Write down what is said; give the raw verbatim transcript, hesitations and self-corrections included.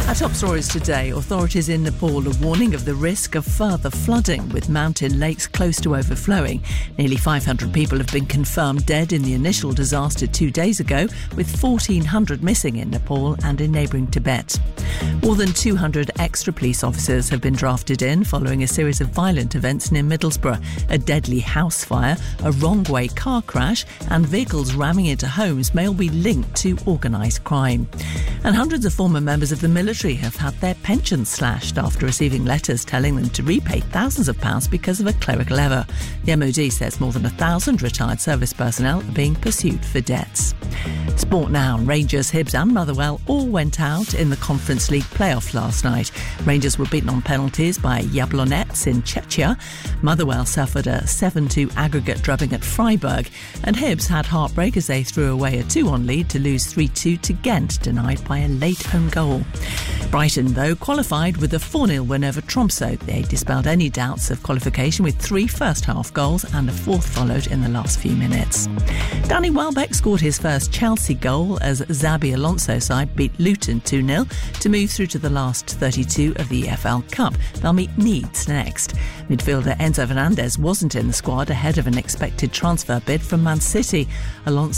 Our top stories today. Authorities in Nepal are warning of the risk of further flooding, with mountain lakes close to overflowing. Nearly five hundred people have been confirmed dead in the initial disaster two days ago, with fourteen hundred missing in Nepal and in neighbouring Tibet. More than two hundred extra police officers have been drafted in following a series of violent events near Middlesbrough. A deadly house fire, a wrong-way car crash and vehicles ramming into homes may all be linked to organised crime. And hundreds of former members of the military have had their pensions slashed after receiving letters telling them to repay thousands of pounds because of a clerical error. The M O D says more than a thousand retired service personnel are being pursued for debts. Sport now. Rangers, Hibs and Motherwell all went out in the Conference League playoff last night. Rangers were beaten on penalties by Jablonec in Czechia. Motherwell suffered a seven two aggregate drubbing at Freiburg. And Hibs had heartbreak as they threw away a two one lead to lose three two to Ghent, denied by a late own goal. Brighton, though, qualified with a four nil win over Tromsø. They dispelled any doubts of qualification with three first-half goals and a fourth followed in the last few minutes. Danny Welbeck scored his first Chelsea goal as Xabi Alonso's side beat Luton two nil to move through to the last thirty-two of the E F L Cup. They'll meet Leeds next. Midfielder Enzo Fernandez wasn't in the squad ahead of an expected transfer bid from Man City. Alonso